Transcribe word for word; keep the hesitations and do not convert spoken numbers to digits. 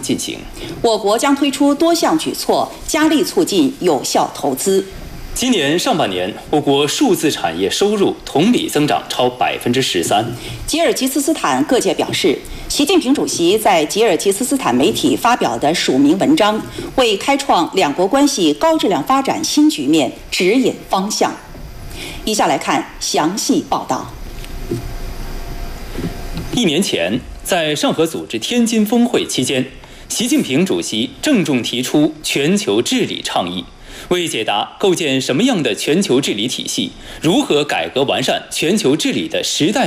进行。 我国将推出多项举措，加力促进有效投资。 今年上半年，我国数字产业收入同比增长超百分之十三。 吉尔吉斯斯坦各界表示，习近平主席在吉尔吉斯斯坦媒体发表的署名文章，为开创两国关系高质量发展新局面指引方向。以下来看详细报道。 一年前，在上合组织天津峰会期间，习近平主席郑重提出全球治理倡议。为解答构建什么样的全球治理体系，如何改革完善全球治理的时代